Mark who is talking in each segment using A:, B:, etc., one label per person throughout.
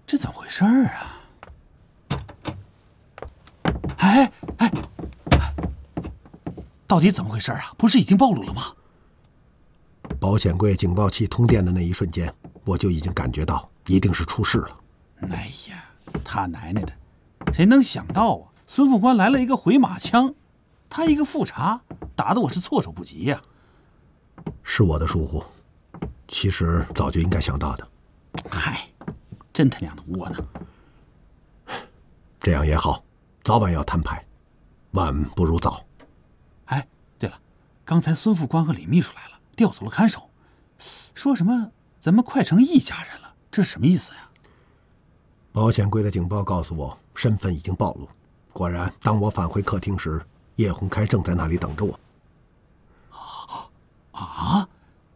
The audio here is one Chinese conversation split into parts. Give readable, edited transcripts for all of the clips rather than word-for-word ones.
A: 这怎么回事啊？哎，到底怎么回事啊？不是已经暴露了吗？
B: 保险柜警报器通电的那一瞬间，我就已经感觉到一定是出事了。
A: 哎呀，他奶奶的，谁能想到啊？孙副官来了一个回马枪，他一个复查，打得我是措手不及呀。
B: 是我的疏忽，其实早就应该想到的。
A: 嗨，真他娘的窝囊。
B: 这样也好，早晚要摊牌，晚不如早。
A: 哎，对了，刚才孙副官和李秘书来了，调走了看守，说什么咱们快成一家人了，这是什么意思呀？
B: 保险柜的警报告诉我身份已经暴露。果然，当我返回客厅时，叶洪开正在那里等着我。
A: 啊？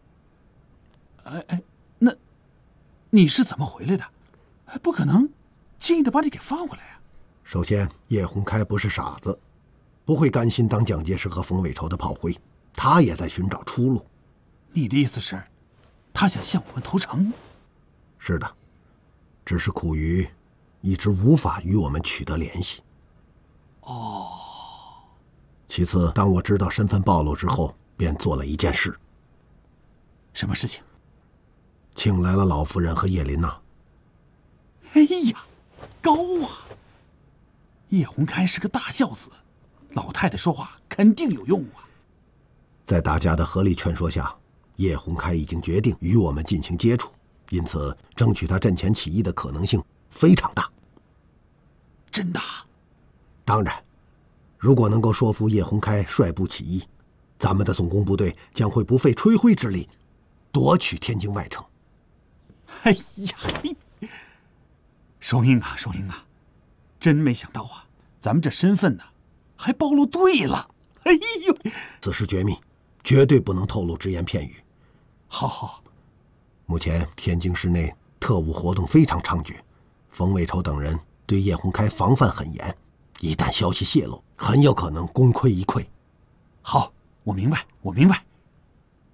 A: 那你是怎么回来的？不可能轻易的把你给放回来呀。
B: 首先，叶洪开不是傻子，不会甘心当蒋介石和冯伟筹的炮灰，他也在寻找出路。
A: 你的意思是，他想向我们投诚？
B: 是的，只是苦于一直无法与我们取得联系。其次，当我知道身份暴露之后，便做了一件事。
A: 什么事情？
B: 请来了老夫人和叶琳娜。
A: 哎呀，高啊！叶洪开是个大孝子，老太太说话肯定有用啊。
B: 在大家的合力劝说下，叶洪开已经决定与我们进行接触，因此争取他阵前起义的可能性非常大。
A: 真的？
B: 当然，如果能够说服叶洪开率部起义，咱们的总攻部队将会不费吹灰之力夺取天津外城。
A: 哎呀，双英啊，双英啊，真没想到啊，咱们这身份呢，还暴露对了。哎呦，
B: 此事绝密，绝对不能透露只言片语。
A: 好。
B: 目前天津市内特务活动非常猖獗，冯伟筹等人对叶洪开防范很严，一旦消息泄露，很有可能功亏一篑。
A: 好，我明白。